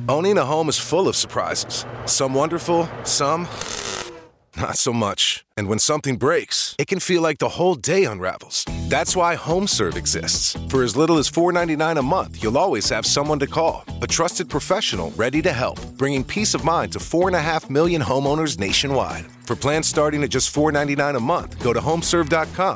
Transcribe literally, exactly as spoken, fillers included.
Owning a home is full of surprises. Some wonderful, some not so much. And when something breaks, it can feel like the whole day unravels. That's why HomeServe exists. For as little as four dollars and ninety-nine cents a month, you'll always have someone to call. A trusted professional ready to help, bringing peace of mind to four point five million homeowners nationwide. For plans starting at just four dollars and ninety-nine cents a month, go to homeserve dot com.